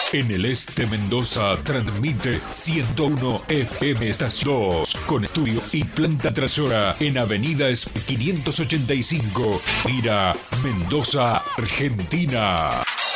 En el este Mendoza transmite 101 FM Estación 2 con estudio y planta trasera en Avenida 585. Mira, Mendoza, Argentina.